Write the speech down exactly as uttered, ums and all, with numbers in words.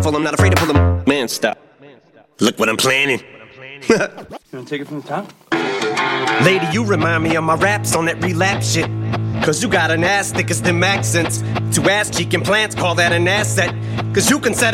full, I'm not afraid to pull them. Man, stop. Look what I'm planning. You wanna take it from the top? Lady, you remind me of my raps on that relapse shit. Cause you got an ass thick as them accents. Two ass cheek implants, call that an asset. Cause you can set a